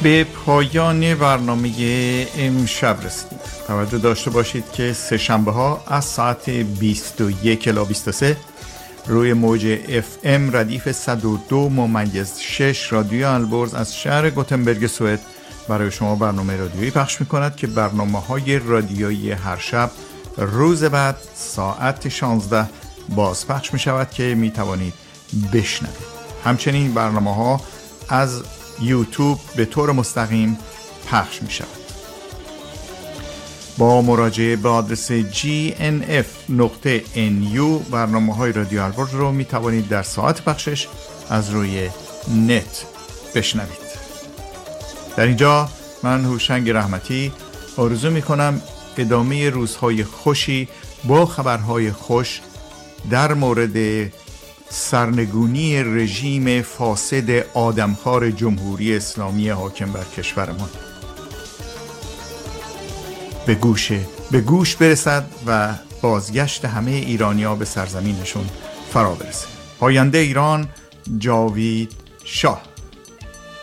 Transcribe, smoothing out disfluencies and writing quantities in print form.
به پایان برنامه امشب رسیدیم. توجه داشته باشید که سه شنبه ها از ساعت 21 الی 23 روی موج FM ردیف 102.6 رادیو البرز از شهر گوتنبرگ سوئد برای شما برنامه رادیویی پخش می‌کند که برنامه‌های رادیویی هر شب روز بعد ساعت 16 باز پخش می‌شود که می‌توانید بشنوید. همچنین برنامه‌ها از یوتیوب به طور مستقیم پخش می شود. با مراجعه به آدرس gnf.nu برنامه‌های رادیو البرز رو می توانید در ساعت پخشش از روی نت بشنوید. در اینجا من هوشنگ رحمتی آرزو می کنم ادامه روزهای خوشی با خبرهای خوش در مورد سرنگونی رژیم فاسد آدمخوار جمهوری اسلامی حاکم بر کشورمان به گوش برسد و بازگشت همه ایرانی‌ها به سرزمینشون فرا برسه. پاینده ایران، جاوید شاه.